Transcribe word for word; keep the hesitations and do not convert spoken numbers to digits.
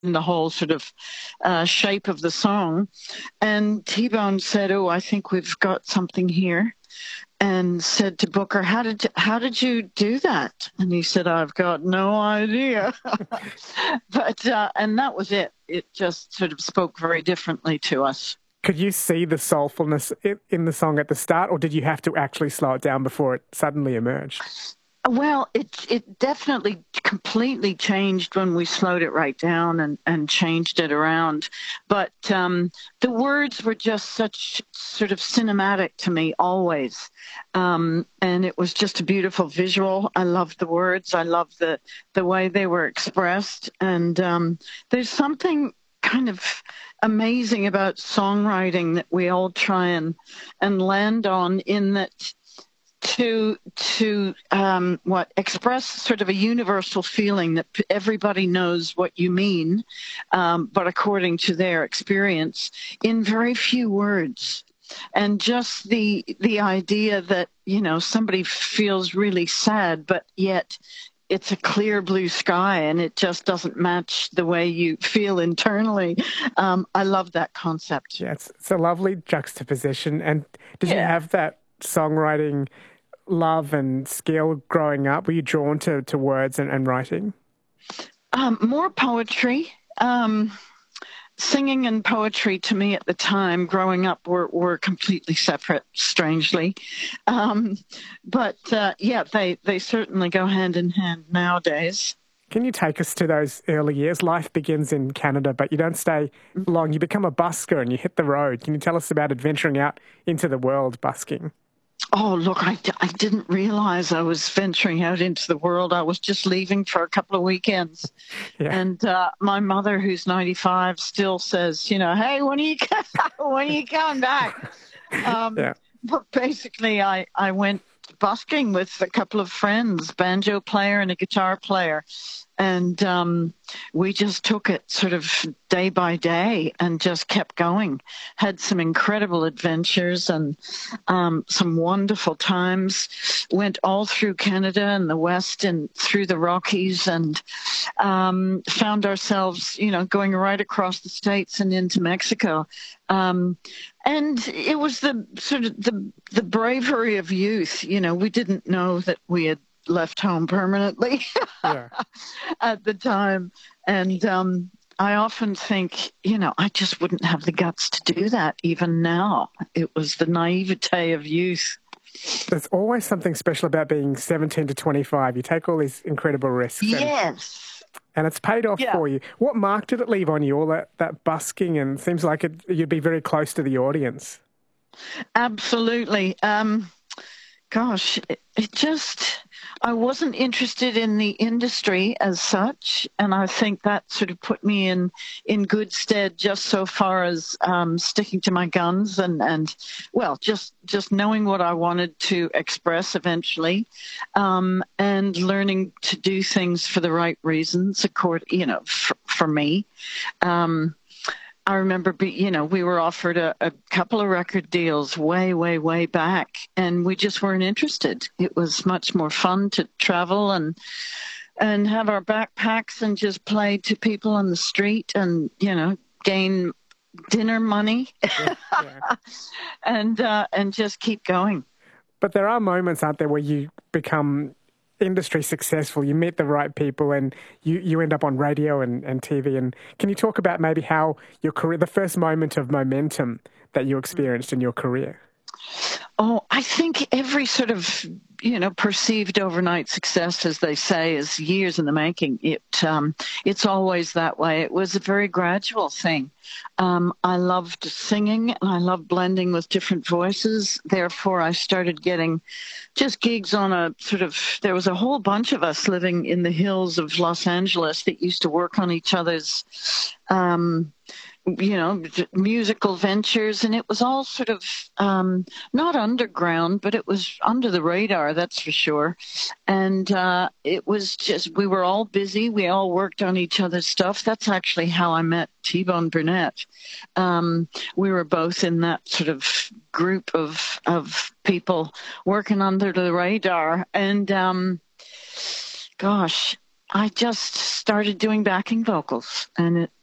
the whole sort of uh, shape of the song. And T-Bone said, "Oh, I think we've got something here." And said to Booker, "How did how did you do that?" And he said, "I've got no idea." but uh, and that was it. It just sort of spoke very differently to us. Could you see the soulfulness in the song at the start, or did you have to actually slow it down before it suddenly emerged? Well, it it definitely completely changed when we slowed it right down and, and changed it around. But um, the words were just such sort of cinematic to me always. Um, and it was just a beautiful visual. I loved the words. I loved the, the way they were expressed. And um, there's something kind of amazing about songwriting that we all try and, and land on, in that to to um, what express sort of a universal feeling that everybody knows what you mean, um, but according to their experience, in very few words. And just the the idea that, you know, somebody feels really sad, but yet it's a clear blue sky and it just doesn't match the way you feel internally. Um, I love that concept. Yeah, it's, it's a lovely juxtaposition. And did yeah. you have that songwriting love and skill growing up? Were you drawn to, to words and, and writing? Um, more poetry. Um, singing and poetry to me at the time, growing up, were, were completely separate, strangely. Um, but uh, yeah, they, they certainly go hand in hand nowadays. Can you take us to those early years? Life begins in Canada, but you don't stay long. You become a busker and you hit the road. Can you tell us about adventuring out into the world busking? Oh, look, I, I didn't realize I was venturing out into the world. I was just leaving for a couple of weekends. Yeah. And uh, my mother, who's ninety-five, still says, you know, "Hey, when are you, when are you coming back?" Um, yeah. But basically, I, I went busking with a couple of friends, banjo player and a guitar player. And um, we just took it sort of day by day and just kept going. Had some incredible adventures and um, some wonderful times. Went all through Canada and the West and through the Rockies, and um, found ourselves, you know, going right across the States and into Mexico. Um, and it was the sort of the, the bravery of youth. You know, we didn't know that we had left home permanently yeah. at the time. And um, I often think, you know, I just wouldn't have the guts to do that even now. It was the naivete of youth. There's always something special about being seventeen to twenty-five. You take all these incredible risks. Yes. And, and it's paid off yeah. for you. What mark did it leave on you, all that, that busking? And it seems like it, you'd be very close to the audience. Absolutely. Um, gosh, it, it just... I wasn't interested in the industry as such, and I think that sort of put me in, in good stead just so far as um, sticking to my guns and, and well, just just knowing what I wanted to express eventually, um, and learning to do things for the right reasons, accord, you know, for, for me. Um, I remember, be, you know, we were offered a, a couple of record deals way, way, way back, and we just weren't interested. It was much more fun to travel and and have our backpacks and just play to people on the street and, you know, gain dinner money yeah, yeah. and uh, and just keep going. But there are moments, aren't there, where you become industry successful, you meet the right people, and you, you end up on radio and, and T V. And can you talk about maybe how your career, the first moment of momentum that you experienced in your career? Oh, I think every sort of, you know, perceived overnight success, as they say, is years in the making. It um, it's always that way. It was a very gradual thing. Um, I loved singing and I loved blending with different voices. Therefore, I started getting just gigs on a sort of, there was a whole bunch of us living in the hills of Los Angeles that used to work on each other's um you know, musical ventures, and it was all sort of um, not underground, but it was under the radar, that's for sure. And uh, it was just, we were all busy. We all worked on each other's stuff. That's actually how I met T-Bone Burnett. Um, we were both in that sort of group of of people working under the radar. And um, gosh, I just started doing backing vocals, and it